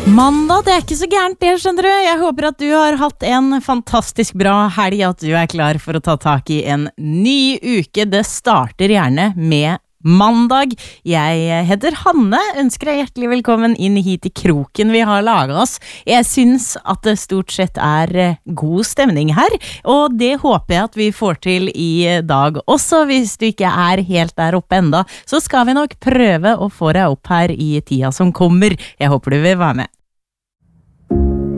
Mandag, det ikke så gærent det, skjønner du. Jeg håper at du har hatt en fantastisk bra helg, at du klar for å ta tak i en ny uke. Det starter gjerne med mandag. Jeg heter Hanne, ønsker deg hjertelig velkommen inn hit i kroken vi har laget oss. Jeg synes at det stort sett god stemning her, og det håper jeg at vi får til i dag også. Hvis du ikke helt der oppe enda, så skal vi nok prøve å få deg opp her i tida som kommer. Jeg håper du vil være med.